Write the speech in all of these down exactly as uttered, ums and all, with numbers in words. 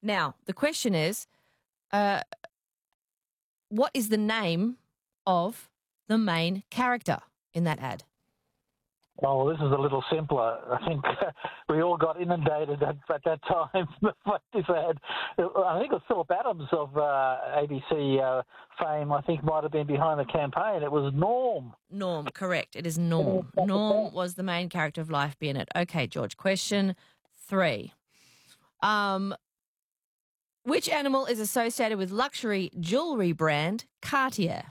Now, the question is, uh, what is the name of the main character in that ad? Oh, this is a little simpler. I think we all got inundated at, at that time by this ad. I think it was Philip Adams of uh, A B C uh, fame, I think might have been behind the campaign. It was Norm. Norm, correct. It is Norm. Norm was the main character of Life Be In It. Okay, George, question three. Um, which animal is associated with luxury jewellery brand Cartier?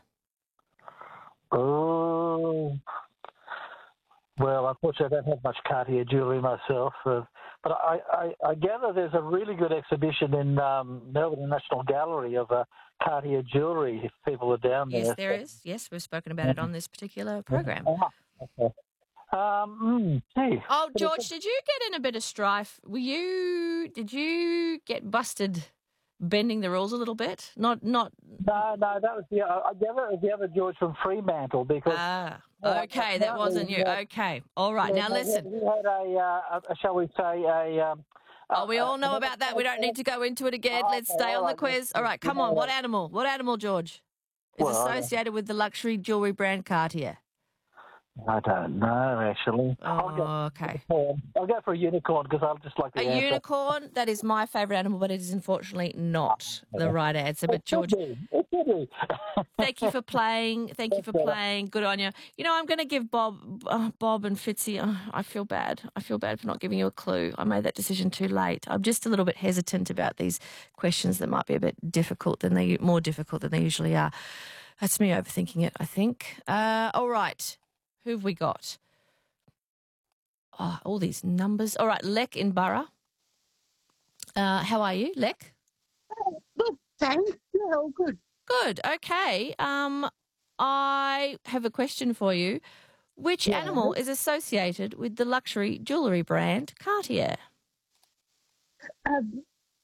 Oh... Well, unfortunately, I don't have much Cartier jewellery myself, uh, but I, I, I gather there's a really good exhibition in um, Melbourne National Gallery of uh, Cartier jewellery if people are down there. Yes, there is. Yes, we've spoken about it on this particular program. Ah, okay. Um, mm, gee. Oh, George, did you get in a bit of strife? Were you? Did you get busted bending the rules a little bit? Not, not. No, no, that was the. I gather it was the other George from Fremantle because. Ah, okay, that wasn't you. Okay, all right. Now listen. We had a, uh, a shall we say, a. Um, oh, we all know about that. We don't need to go into it again. Let's stay on the quiz. All right, come on. What animal? What animal, George, is associated with the luxury jewellery brand Cartier? I don't know, actually. Oh, I'll go, okay. I'll go for a unicorn because I'll just like the A answer. unicorn, that is my favourite animal, but it is unfortunately not the right answer. But George, it could be. It could be. thank you for playing. Thank you for playing. Good on you. You know, I'm going to give Bob, uh, Bob and Fitzy. Uh, I feel bad. I feel bad for not giving you a clue. I made that decision too late. I'm just a little bit hesitant about these questions that might be a bit difficult than they more difficult than they usually are. That's me overthinking it, I think. Uh, all right. Who have we got? Oh, all these numbers. All right, Lek in Borough. Uh, how are you, Lek? Good, thanks. Yeah, all good. Good, okay. Um, I have a question for you. Which Yeah. animal is associated with the luxury jewellery brand Cartier? Um,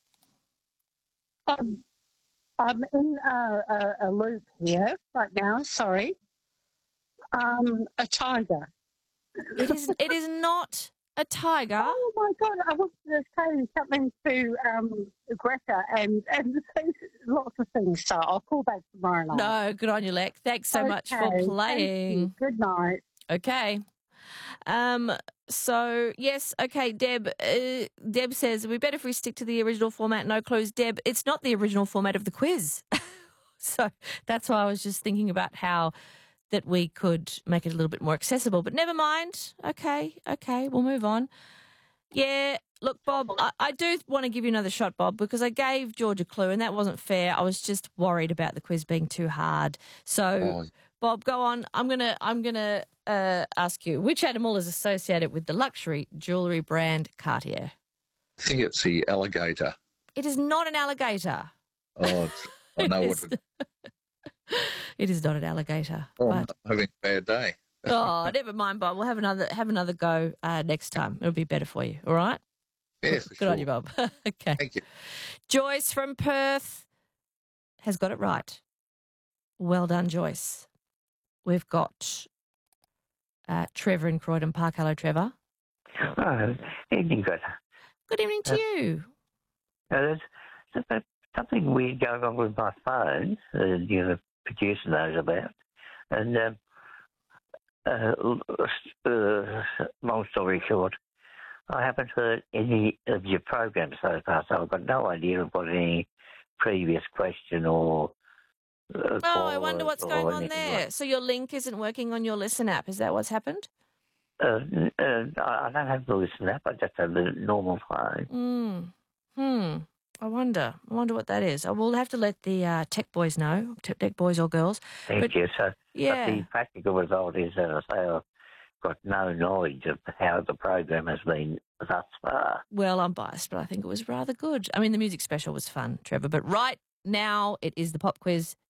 um, I'm in a, a, a loop here right now, sorry. Um, a tiger. It is. It is not a tiger. Oh, my God, I was going to say something to um, Greta and, and say lots of things, so I'll call back tomorrow night. No, good on you, Lek. Thanks so much for Okay, playing. thank you. Good night. Okay. Um. So yes. Okay. Deb. Uh, Deb says we better if we stick to the original format. No clues. Deb. It's not the original format of the quiz. So that's why I was just thinking about how that we could make it a little bit more accessible. But never mind. Okay. Okay. We'll move on. Yeah. Look, Bob, I, I do want to give you another shot, Bob, because I gave George a clue and that wasn't fair. I was just worried about the quiz being too hard. So, Oh. Bob, go on. I'm gonna I'm gonna uh, ask you which animal is associated with the luxury jewellery brand Cartier. I think it's the alligator. It is not an alligator. Oh, it's, I know It what is- it It is not an alligator. oh, But I'm having a bad day. oh, never mind, Bob. We'll have another have another go uh, next time. It'll be better for you. All right. Yeah, for Good sure. on you, Bob. Okay. Thank you. Joyce from Perth has got it right. Well done, Joyce. We've got uh, Trevor in Croydon Park. Hello, Trevor. Oh, evening, Greta. Good evening to Uh, you. Uh, there's there's something weird going on with my phone, uh, you know, the producer knows about. And um, uh, uh, long story short, I haven't heard any of your programs so far, so I've got no idea of what any previous question or uh, Oh, I wonder call what's or going on anything there. like- So your link isn't working on your Listen app. Is that what's happened? Uh, uh, I I don't have the listen app, I just have the normal phone. Hmm. Hmm. I wonder. I wonder what that is. I will have to let the uh, tech boys know, te- tech boys or girls. Thank But- you. So, Yeah. but the practical result is that I say I've got no knowledge of how the program has been thus far. Well, I'm biased, but I think it was rather good. I mean, the music special was fun, Trevor. But right now, it is the pop quiz.